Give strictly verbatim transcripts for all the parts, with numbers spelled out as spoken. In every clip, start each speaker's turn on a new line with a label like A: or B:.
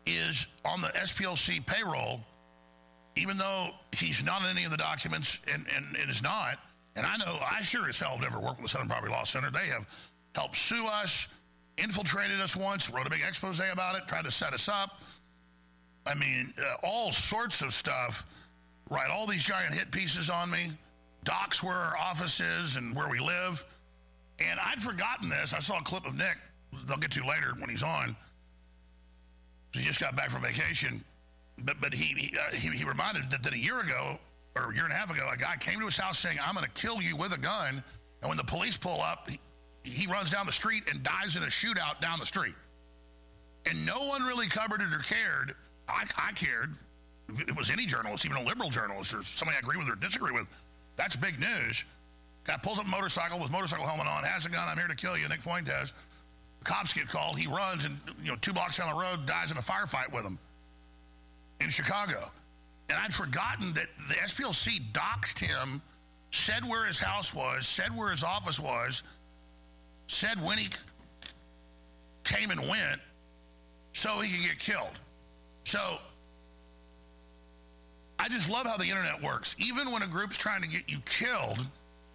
A: is on the S P L C payroll, even though he's not in any of the documents and, and, and is not. And I know I sure as hell have never worked with the Southern Poverty Law Center. They have helped sue us, infiltrated us once, wrote a big expose about it, tried to set us up. I mean, uh, all sorts of stuff. Write all these giant hit pieces on me, docs where our office is and where we live. And I'd forgotten this. I saw a clip of Nick. They'll get to later when he's on. He just got back from vacation. But but he he, uh, he, he reminded that, that a year ago, or a year and a half ago, a guy came to his house saying, I'm going to kill you with a gun. And when the police pull up, he, he runs down the street and dies in a shootout down the street. And no one really covered it or cared. I, I cared. If it was any journalist, even a liberal journalist or somebody I agree with or disagree with, that's big news. Guy pulls up a motorcycle with motorcycle helmet on, has a gun, I'm here to kill you, Nick Fuentes. Cops get called, he runs, and you know, two blocks down the road, dies in a firefight with him in Chicago. And I'd forgotten that the S P L C doxed him, said where his house was, said where his office was, said when he came and went, so he could get killed. So I just love how the internet works. Even when a group's trying to get you killed,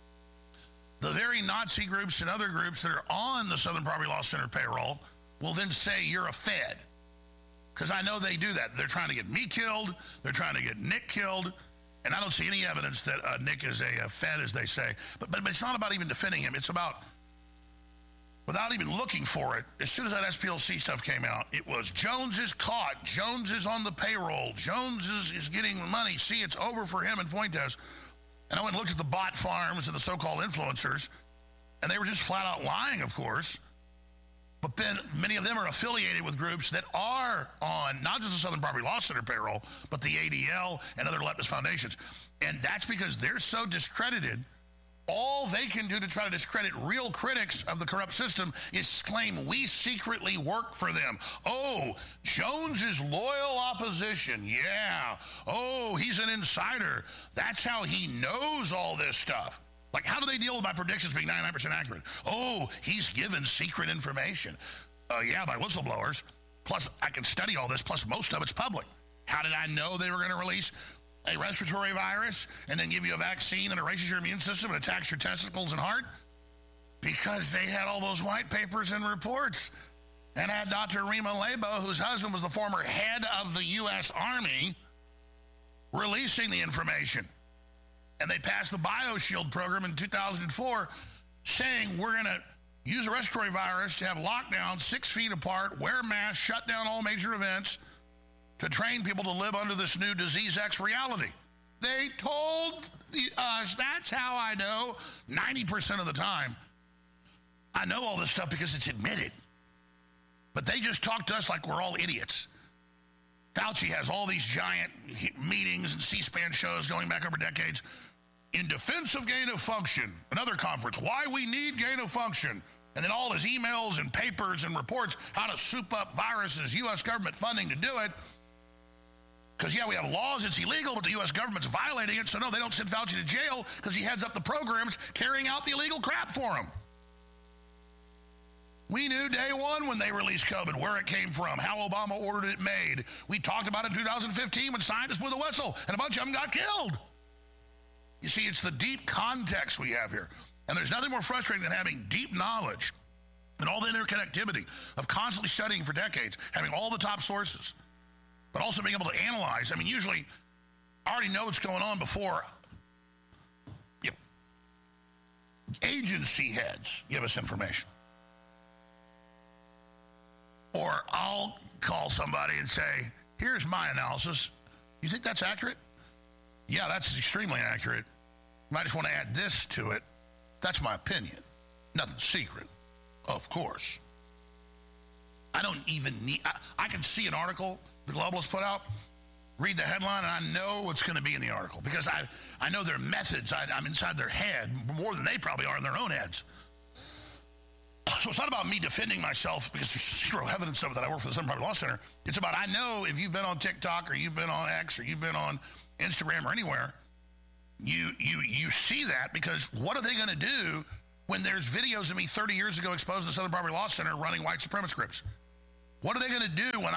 A: the very Nazi groups and other groups that are on the Southern Poverty Law Center payroll will then say you're a Fed. Because I know they do that. They're trying to get me killed. They're trying to get Nick killed. And I don't see any evidence that uh, Nick is a, a Fed, as they say. But, but, but it's not about even defending him. It's about, without even looking for it, as soon as that S P L C stuff came out, it was Jones is caught. Jones is on the payroll. Jones is, is getting money. See, it's over for him and Fuentes. And I went and looked at the bot farms and the so-called influencers, and they were just flat out lying, of course. But then many of them are affiliated with groups that are on not just the Southern Poverty Law Center payroll, but the A D L and other leftist foundations. And that's because they're so discredited. All they can do to try to discredit real critics of the corrupt system is claim we secretly work for them. Oh, Jones is loyal opposition. Yeah. Oh, he's an insider. That's how he knows all this stuff. Like, how do they deal with my predictions being ninety-nine percent accurate? Oh, he's given secret information. Uh, yeah, by whistleblowers. Plus, I can study all this, plus most of it's public. How did I know they were going to release a respiratory virus and then give you a vaccine and erases your immune system and attacks your testicles and heart? Because they had all those white papers and reports and had Doctor Rima Lebo, whose husband was the former head of the U S Army, releasing the information. And they passed the BioShield program in two thousand four saying we're going to use a respiratory virus to have lockdowns six feet apart, wear masks, shut down all major events, to train people to live under this new disease X reality. They told the, us, that's how I know ninety percent of the time. I know all this stuff because it's admitted. But they just talk to us like we're all idiots. Fauci has all these giant meetings and C-SPAN shows going back over decades. In defense of gain of function, another conference, why we need gain of function. And then all his emails and papers and reports, how to soup up viruses, U S government funding to do it. Because, yeah, we have laws, it's illegal, but the U S government's violating it. So, no, they don't send Fauci to jail because he heads up the programs carrying out the illegal crap for him. We knew day one when they released COVID, where it came from, how Obama ordered it made. We talked about it in two thousand fifteen when scientists blew the whistle and a bunch of them got killed. You see, it's the deep context we have here. And there's nothing more frustrating than having deep knowledge and all the interconnectivity of constantly studying for decades, having all the top sources, but also being able to analyze. I mean, usually I already know what's going on before you know, agency heads give us information. Or I'll call somebody and say, here's my analysis. You think that's accurate? Yeah, that's extremely accurate. You might just want to add this to it. That's my opinion. Nothing secret, of course. I don't even need, I, I can see an article the globalists put out, read the headline, and I know what's going to be in the article because I, I know their methods. I, I'm inside their head more than they probably are in their own heads. So it's not about me defending myself because there's zero evidence of it that I work for the Southern Poverty Law Center. It's about I know if you've been on TikTok or you've been on X or you've been on Instagram or anywhere, you you you see that because what are they going to do when there's videos of me thirty years ago exposed to the Southern Poverty Law Center running white supremacist groups? What are they going to do when I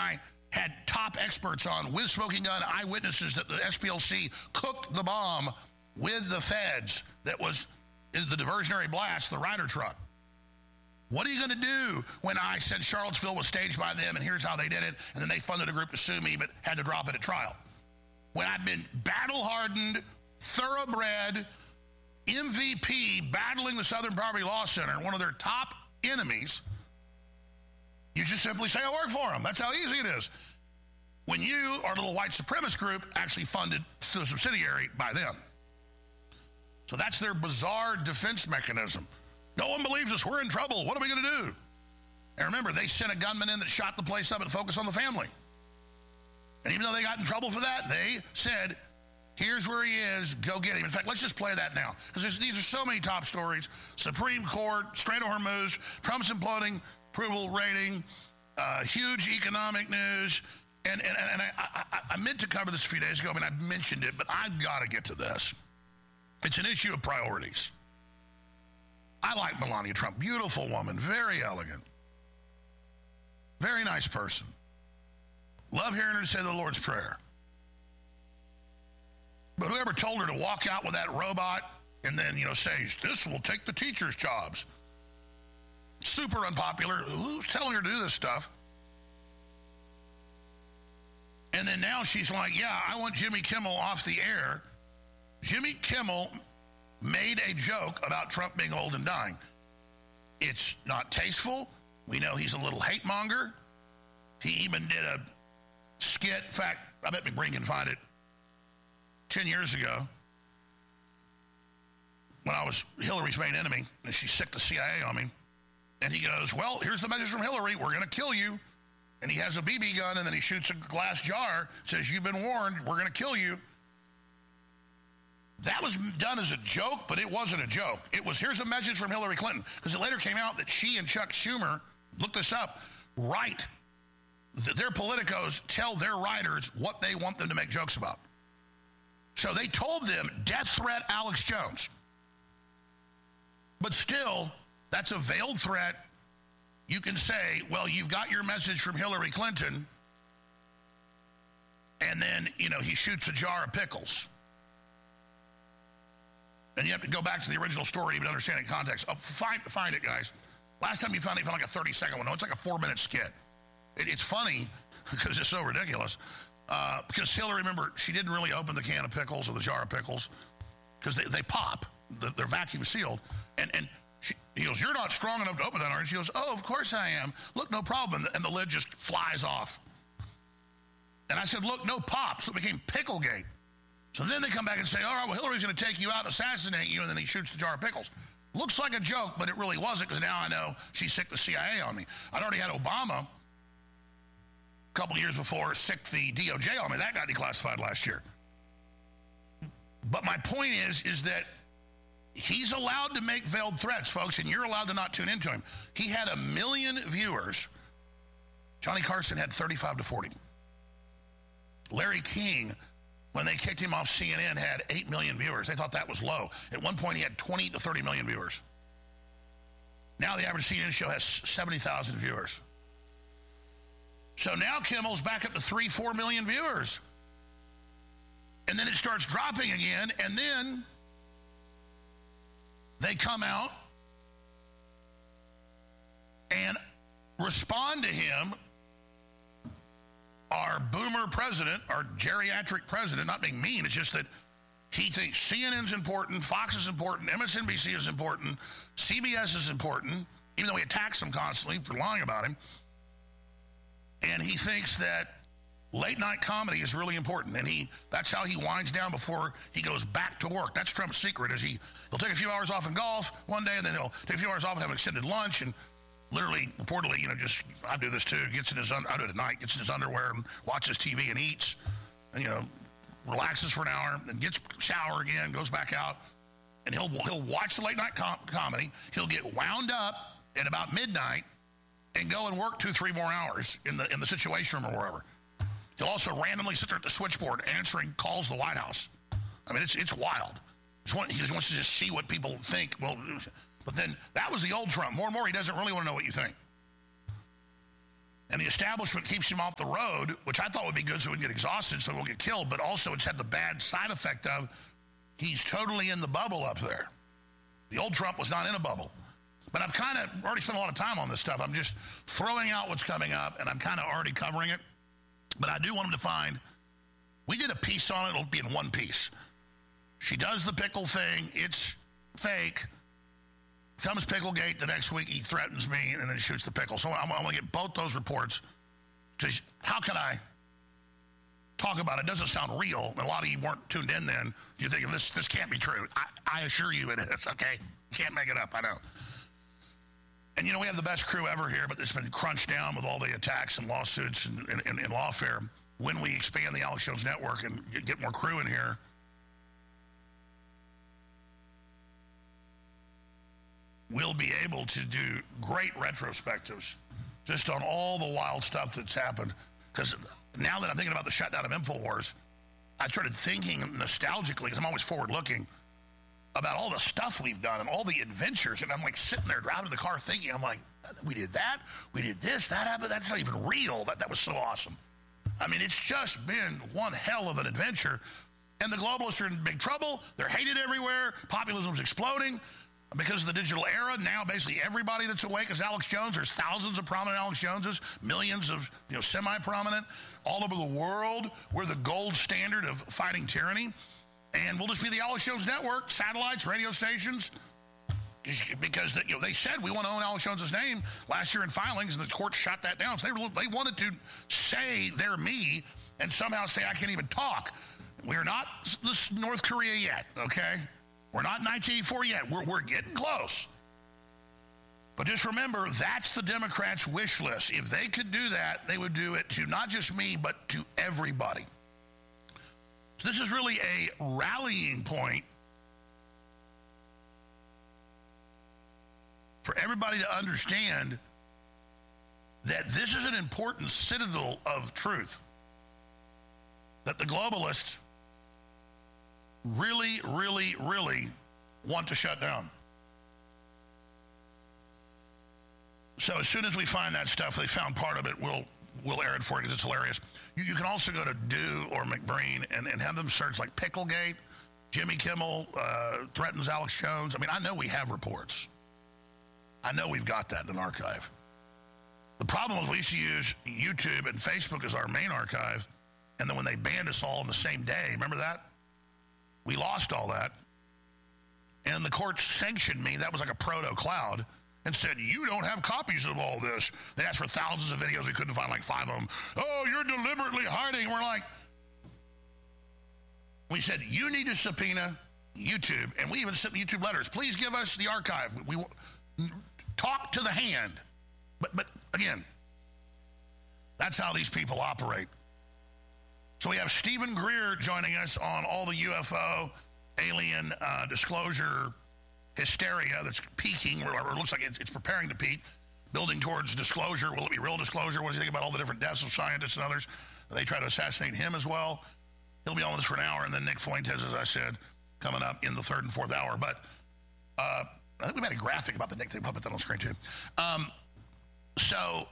A: had top experts on with smoking gun eyewitnesses that the S P L C cooked the bomb with the feds that was the diversionary blast, the Ryder truck. What are you going to do when I said Charlottesville was staged by them and here's how they did it, and then they funded a group to sue me but had to drop it at trial? When I've been battle-hardened, thoroughbred, M V P battling the Southern Poverty Law Center, one of their top enemies, you just simply say, I work for them. That's how easy it is. When you are a little white supremacist group actually funded through a subsidiary by them. So that's their bizarre defense mechanism. No one believes us. We're in trouble. What are we going to do? And remember, they sent a gunman in that shot the place up at Focus on the Family. And even though they got in trouble for that, they said, here's where he is. Go get him. In fact, let's just play that now. Because these are so many top stories. Supreme Court, Strait of Hormuz, Trump's imploding approval rating, uh, huge economic news. And, and, and I, I, I meant to cover this a few days ago. I mean, I mentioned it, but I've got to get to this. It's an issue of priorities. I like Melania Trump. Beautiful woman. Very elegant. Very nice person. Love hearing her say the Lord's Prayer. But whoever told her to walk out with that robot and then, you know, say, this will take the teachers' jobs. Super unpopular. Who's telling her to do this stuff? And then now she's like, yeah, I want Jimmy Kimmel off the air. Jimmy Kimmel made a joke about Trump being old and dying. It's not tasteful. We know he's a little hate monger. He even did a skit. In fact, I bet McBreen can find it. Ten years ago, when I was Hillary's main enemy, and she sicked the C I A on me, and he goes, well, here's the message from Hillary. We're going to kill you. And he has a B B gun, and then he shoots a glass jar, says, you've been warned. We're going to kill you. That was done as a joke, but it wasn't a joke. It was, here's a message from Hillary Clinton, because it later came out that she and Chuck Schumer, look this up, write, their politicos tell their writers what they want them to make jokes about. So they told them, death threat Alex Jones. But still, that's a veiled threat. You can say, well, you've got your message from Hillary Clinton, and then, you know, he shoots a jar of pickles. And you have to go back to the original story to even understand it in context. Oh, find, find it, guys. Last time you found it, you found like a thirty-second one. No, it's like a four-minute skit. It, it's funny because it's so ridiculous. Uh, because Hillary, remember, she didn't really open the can of pickles or the jar of pickles because they, they pop. They're vacuum sealed. And, and she, he goes, you're not strong enough to open that, aren't you? She goes, oh, of course I am. Look, no problem. And the lid just flies off. And I said, look, no pop. So it became Picklegate. So then they come back and say, all right, well, Hillary's going to take you out and assassinate you, and then he shoots the jar of pickles. Looks like a joke, but it really wasn't, because now I know she sicked the C I A on me. I'd already had Obama a couple years before sick the D O J on me. That got declassified last year. But my point is, is that he's allowed to make veiled threats, folks, and you're allowed to not tune into him. He had a million viewers. Johnny Carson had thirty-five to forty. Larry King, when they kicked him off C N N, had eight million viewers. They thought that was low. At one point, he had twenty to thirty million viewers. Now the average C N N show has seventy thousand viewers. So now Kimmel's back up to three, four million viewers. And then it starts dropping again, and then they come out and respond to him. Our boomer president, our geriatric president, not being mean, it's just that he thinks C N N's important, Fox is important, M S N B C is important, C B S is important, even though he attacks them constantly for lying about him. And he thinks that late night comedy is really important, and he that's how he winds down before he goes back to work. That's Trump's secret, is he, he'll take a few hours off in golf one day, and then he'll take a few hours off and have an extended lunch, and literally, reportedly, you know, just, I do this too, gets in his, I do it at night, gets in his underwear and watches T V and eats, and, you know, relaxes for an hour, then gets shower again, goes back out, and he'll he'll watch the late night com- comedy, he'll get wound up at about midnight, and go and work two, three more hours in the in the Situation Room or wherever. He'll also randomly sit there at the switchboard answering calls to the White House. I mean, it's it's wild. It's one, he just wants to just see what people think. Well, but then that was the old Trump. More and more, he doesn't really want to know what you think. And the establishment keeps him off the road, which I thought would be good so we wouldn't get exhausted so we won't get killed, but also it's had the bad side effect of he's totally in the bubble up there. The old Trump was not in a bubble. But I've kind of already spent a lot of time on this stuff. I'm just throwing out what's coming up, and I'm kind of already covering it. But I do want him to find, we did a piece on it. It'll be in one piece. She does the pickle thing. It's fake. Comes Picklegate the next week, he threatens me, and then he shoots the pickle. So I'm, I'm going to get both those reports. Just how can I talk about it? It doesn't sound real. And a lot of you weren't tuned in then. You're thinking, this this can't be true. I, I assure you it is, okay? Can't make it up, I know. And, you know, we have the best crew ever here, but it's been crunched down with all the attacks and lawsuits and, and, and, and lawfare. When we expand the Alex Jones Network and get more crew in here, we'll be able to do great retrospectives just on all the wild stuff that's happened. Because now that I'm thinking about the shutdown of InfoWars, I started thinking nostalgically, because I'm always forward-looking, about all the stuff we've done and all the adventures. And I'm like sitting there driving in the car thinking, I'm like, we did that, we did this, that happened, that's not even real. That, that was so awesome. I mean, it's just been one hell of an adventure. And the globalists are in big trouble. They're hated everywhere. Populism's exploding. Because of the digital era, now basically everybody that's awake is Alex Jones. There's thousands of prominent Alex Joneses, millions of you know semi-prominent all over the world. We're the gold standard of fighting tyranny. And we'll just be the Alex Jones Network, satellites, radio stations, because you know they said we want to own Alex Jones's name last year in filings, and the court shot that down. So they, were, they wanted to say they're me and somehow say I can't even talk. We're not this North Korea yet, okay? We're not nineteen eighty-four yet. We're, we're getting close. But just remember, that's the Democrats' wish list. If they could do that, they would do it to not just me, but to everybody. So this is really a rallying point for everybody to understand that this is an important citadel of truth that the globalists really, really, really want to shut down. So as soon as we find that stuff, they found part of it, we'll we'll air it for you because it's hilarious. You, you can also go to Do or McBreen and, and have them search like Picklegate, Jimmy Kimmel uh, threatens Alex Jones. I mean, I know we have reports. I know we've got that in an archive. The problem is we used to use YouTube and Facebook as our main archive, and then when they banned us all on the same day, remember that? We lost all that. And the courts sanctioned me. That was like a proto-cloud. And said, you don't have copies of all this. They asked for thousands of videos. We couldn't find like five of them. Oh, you're deliberately hiding. And we're like, we said, you need to subpoena YouTube. And we even sent YouTube letters. Please give us the archive. We, we talk to the hand. But, but again, that's how these people operate. So we have Stephen Greer joining us on all the U F O, alien uh, disclosure hysteria that's peaking, or it looks like it's, it's preparing to peak, building towards disclosure. Will it be real disclosure? What does he think about all the different deaths of scientists and others? They try to assassinate him as well. He'll be on this for an hour, and then Nick Fuentes, as I said, coming up in the third and fourth hour. But uh, I think we made a graphic about the Nick thing. I'll put that on the screen, too. Um, so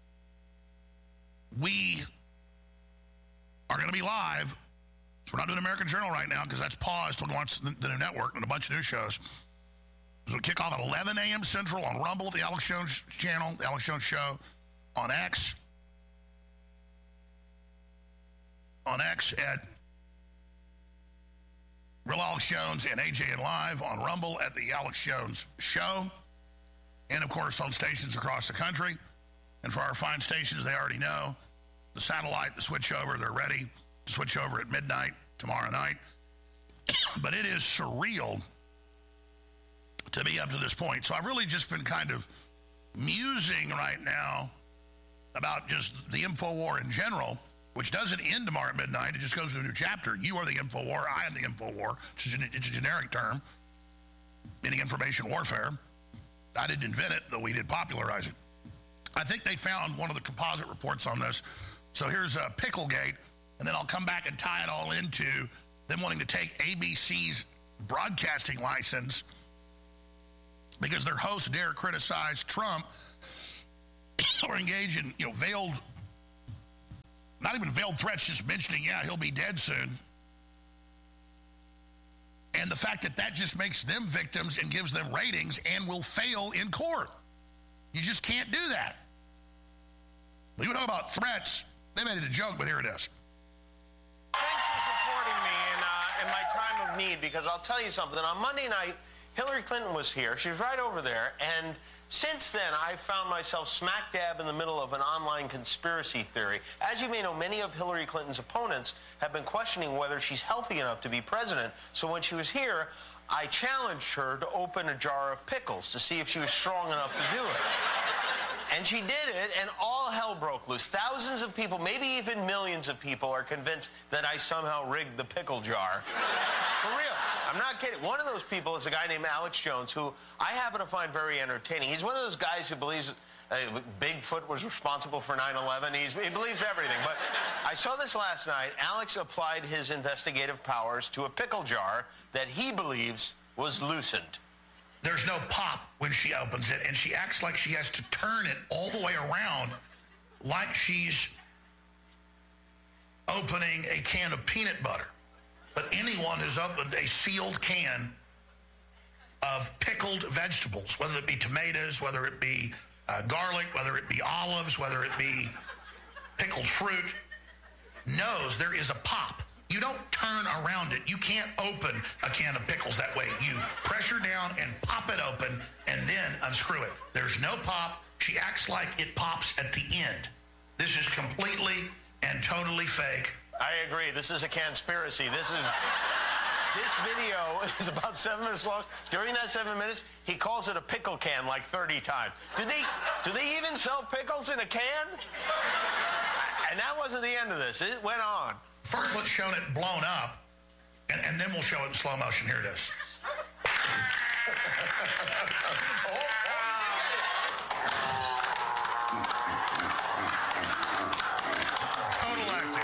A: we are going to be live. So we're not doing American Journal right now because that's paused till we launch the, the new network and a bunch of new shows. So we kick off at eleven a.m. Central on Rumble, the Alex Jones channel, the Alex Jones Show, on X. On X at Real Alex Jones and A J and Live, on Rumble at the Alex Jones Show, and of course on stations across the country. And for our fine stations, they already know the satellite, the switchover, they're ready to switch over at midnight tomorrow night. But it is surreal to be up to this point. So I've really just been kind of musing right now about just the InfoWar in general, which doesn't end tomorrow at midnight. It just goes to a new chapter. You are the InfoWar. I am the InfoWar. It's a, it's a generic term, meaning information warfare. I didn't invent it, though we did popularize it. I think they found one of the composite reports on this. So here's uh, Picklegate, and then I'll come back and tie it all into them wanting to take A B C's broadcasting license because their host dare criticize Trump or engage in, you know, veiled, not even veiled threats, just mentioning, yeah, he'll be dead soon. And the fact that that just makes them victims and gives them ratings and will fail in court. You just can't do that. We don't know about threats. They made it a joke, but here it is.
B: Thanks for supporting me in, uh, in my time of need, because I'll tell you something. On Monday night, Hillary Clinton was here. She was right over there. And since then, I found myself smack dab in the middle of an online conspiracy theory. As you may know, many of Hillary Clinton's opponents have been questioning whether she's healthy enough to be president. So when she was here, I challenged her to open a jar of pickles to see if she was strong enough to do it. And she did it, and all hell broke loose. Thousands of people, maybe even millions of people, are convinced that I somehow rigged the pickle jar. For real. I'm not kidding. One of those people is a guy named Alex Jones, who I happen to find very entertaining. He's one of those guys who believes uh, Bigfoot was responsible for nine eleven. He's, he believes everything. But I saw this last night. Alex applied his investigative powers to a pickle jar that he believes was loosened.
A: There's no pop when she opens it, and she acts like she has to turn it all the way around like she's opening a can of peanut butter. But anyone who's opened a sealed can of pickled vegetables, whether it be tomatoes, whether it be uh, garlic, whether it be olives, whether it be pickled fruit, knows there is a pop. You don't turn around it. You can't open a can of pickles that way. You pressure down and pop it open and then unscrew it. There's no pop. She acts like it pops at the end. This is completely and totally fake.
B: I agree. This is a conspiracy. This is... This video is about seven minutes long. During that seven minutes, he calls it a pickle can like thirty times. Do they, do they even sell pickles in a can? And that wasn't the end of this. It went on.
A: First, let's show it blown up, and, and then we'll show it in slow motion. Here it is. Total acting.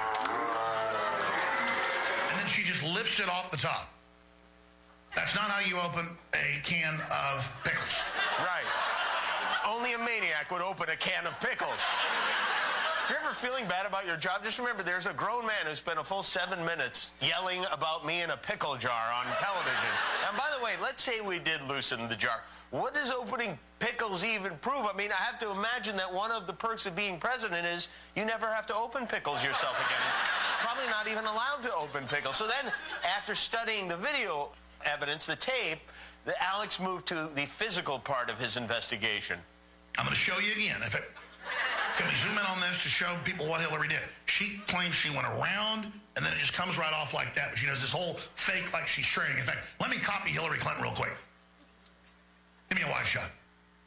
A: And then she just lifts it off the top. That's not how you open a can of pickles.
B: Right. Only a maniac would open a can of pickles. If you're ever feeling bad about your job, just remember there's a grown man who spent a full seven minutes yelling about me in a pickle jar on television. And by the way, let's say we did loosen the jar. What does opening pickles even prove? I mean, I have to imagine that one of the perks of being president is you never have to open pickles yourself again. Probably not even allowed to open pickles. So then, after studying the video evidence, the tape, the Alex moved to the physical part of his investigation.
A: I'm going to show you again. If it, can we zoom in on this to show people what Hillary did? She claims she went around, and then it just comes right off like that. But she does this whole fake like she's straining. In fact, let me copy Hillary Clinton real quick. Give me a wide shot.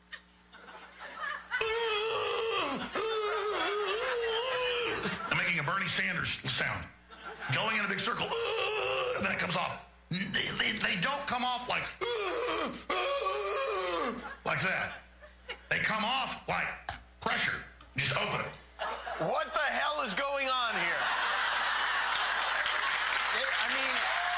A: I'm making a Bernie Sanders sound. Going in a big circle, and then it comes off. They, they, they don't come off like, like that. They come off like pressure. Just open it.
B: What the hell is going on here? It, I mean,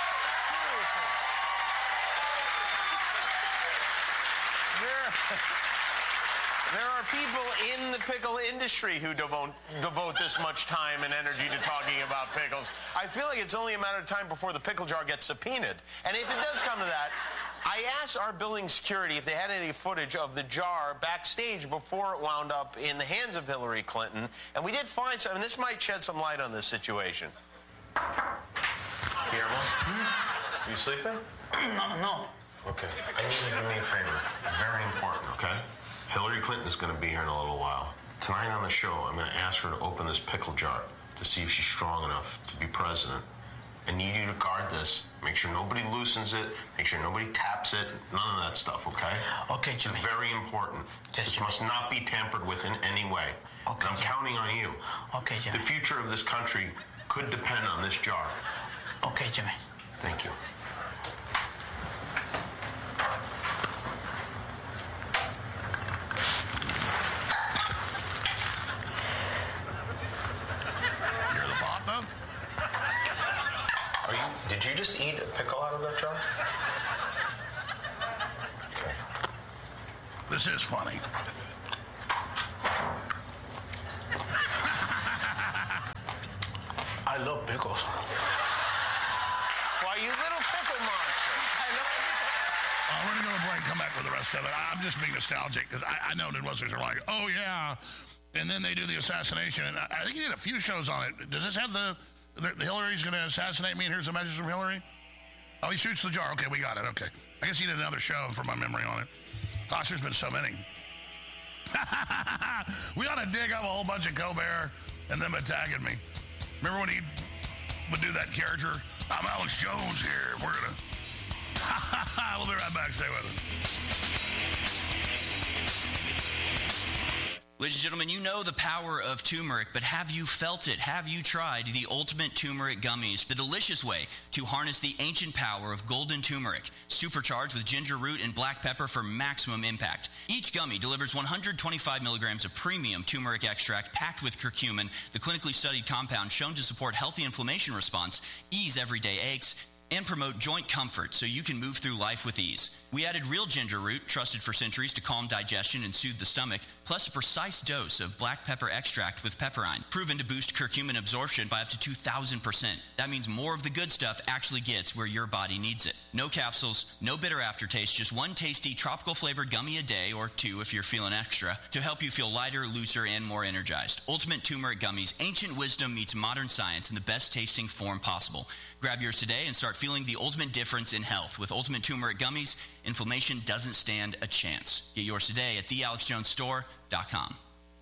B: seriously. There, there are people in the pickle industry who devote, devote this much time and energy to talking about pickles. I feel like it's only a matter of time before the pickle jar gets subpoenaed. And if it does come to that, I asked our building security if they had any footage of the jar backstage before it wound up in the hands of Hillary Clinton, and we did find some, and this might shed some light on this situation. Guillermo, hmm? You sleeping?
C: No, no.
B: Okay. I need you to do me a favor. Very important, okay? Hillary Clinton is going to be here in a little while. Tonight on the show, I'm going to ask her to open this pickle jar to see if she's strong enough to be president. I need you to guard this. Make sure nobody loosens it. Make sure nobody taps it. None of that stuff, okay?
C: Okay, Jimmy.
B: It's very important.
C: Yes,
B: this
C: Jimmy.
B: must not be tampered with in any way.
C: Okay,
B: and I'm
C: Jimmy.
B: counting on you.
C: Okay, Jimmy.
B: The future of this country could depend on this jar.
C: Okay, Jimmy.
B: Thank you.
A: You're the bot, though?
B: Are you, did you just eat a pickle out of that jar? Okay.
A: This is funny.
C: I love pickles.
B: Why, you little pickle monster.
C: I love pickles.
A: Uh, we're going to go to break and come back with the rest of it. I'm just being nostalgic because I, I know Midwesterners are like, oh, yeah. And then they do the assassination. And I, I think he did a few shows on it. Does this have the, the, the Hillary's going to assassinate me and here's a message from Hillary? Oh, he shoots the jar. Okay, we got it. Okay. I guess he did another show for my memory on it. Gosh, there's been so many. We ought to dig up a whole bunch of Colbert and them attacking me. Remember when he would do that character? I'm Alex Jones here. We're going to... We'll be right back. Stay with us.
D: Ladies and gentlemen, you know the power of turmeric, but have you felt it? Have you tried the Ultimate Turmeric Gummies, the delicious way to harness the ancient power of golden turmeric, supercharged with ginger root and black pepper for maximum impact? Each gummy delivers one hundred twenty-five milligrams of premium turmeric extract packed with curcumin, the clinically studied compound shown to support healthy inflammation response, ease everyday aches, and promote joint comfort so you can move through life with ease. We added real ginger root, trusted for centuries to calm digestion and soothe the stomach, plus a precise dose of black pepper extract with pepperine, proven to boost curcumin absorption by up to two thousand percent. That means more of the good stuff actually gets where your body needs it. No capsules, no bitter aftertaste, just one tasty tropical flavored gummy a day, or two if you're feeling extra, to help you feel lighter, looser, and more energized. Ultimate Turmeric Gummies, ancient wisdom meets modern science in the best tasting form possible. Grab yours today and start feeling the ultimate difference in health. With Ultimate Turmeric Gummies, inflammation doesn't stand a chance. Get yours today at the alex jones store dot com.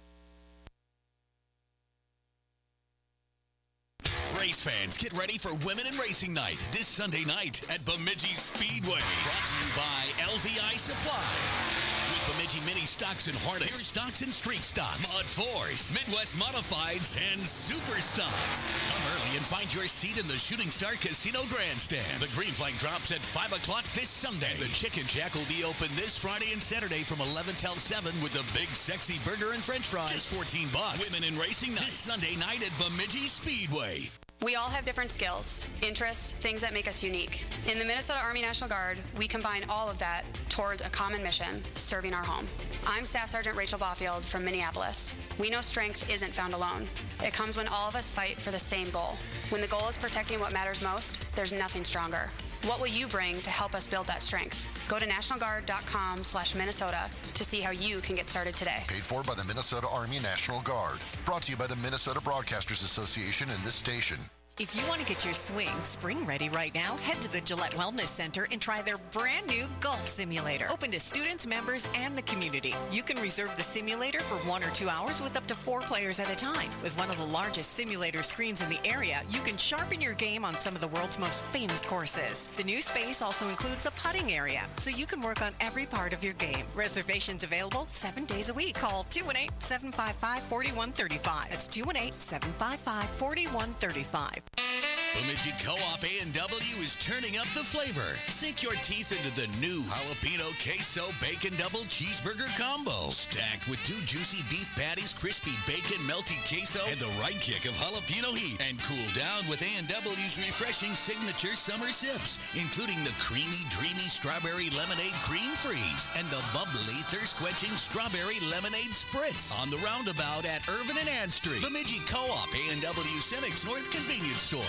E: Race fans, get ready for Women in Racing Night this Sunday night at Bemidji Speedway. Brought to you by L V I Supply. With Bemidji Mini Stocks and Harness, Pure Stocks and Street Stocks, Mod fours, Midwest Modifieds, and Super Stocks. Come early and find your seat in the Shooting Star Casino Grandstand. The Green Flag drops at five o'clock this Sunday. The Chicken Shack will be open this Friday and Saturday from eleven till seven with the big sexy burger and french fries. Just fourteen bucks. Women in Racing Night this Sunday night at Bemidji Speedway.
F: We all have different skills, interests, things that make us unique. In the Minnesota Army National Guard, we combine all of that towards a common mission, serving our home. I'm Staff Sergeant Rachel Baufield from Minneapolis. We know strength isn't found alone. It comes when all of us fight for the same goal. When the goal is protecting what matters most, there's nothing stronger. What will you bring to help us build that strength? Go to national guard dot com slash Minnesota to see how you can get started today.
G: Paid for by the Minnesota Army National Guard. Brought to you by the Minnesota Broadcasters Association and this station.
H: If you want to get your swing spring ready right now, head to the Gillette Wellness Center and try their brand new golf simulator. Open to students, members, and the community. You can reserve the simulator for one or two hours with up to four players at a time. With one of the largest simulator screens in the area, you can sharpen your game on some of the world's most famous courses. The new space also includes a putting area, so you can work on every part of your game. Reservations available seven days a week. Call two one eight, seven five five, four one three five. That's two one eight, seven five five, four one three five.
E: Bemidji Co-op A and W is turning up the flavor. Sink your teeth into the new jalapeno queso bacon double cheeseburger combo. Stacked with two juicy beef patties, crispy bacon, melty queso, and the right kick of jalapeno heat. And cool down with A and W's refreshing signature summer sips, including the creamy, dreamy strawberry lemonade cream freeze and the bubbly, thirst-quenching strawberry lemonade spritz. On the roundabout at Irvin and Ann Street. Bemidji Co-op A and W Cenex North Convenience Store.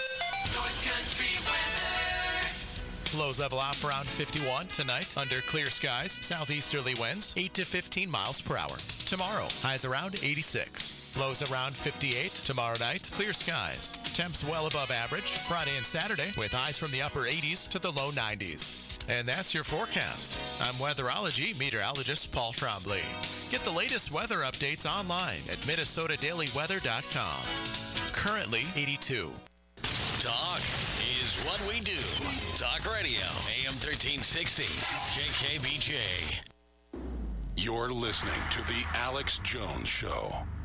I: North Country weather.
J: Lows level off around fifty-one tonight under clear skies. Southeasterly winds eight to fifteen miles per hour. Tomorrow, highs around eighty-six. Lows around fifty-eight. Tomorrow night, clear skies. Temps well above average. Friday and Saturday with highs from the upper eighties to the low nineties. And that's your forecast. I'm weatherology meteorologist Paul Trombley. Get the latest weather updates online at minnesota daily weather dot com. Currently eighty-two.
E: Talk is what we do. Talk Radio, A M thirteen sixty, J K B J.
K: You're listening to The Alex Jones Show.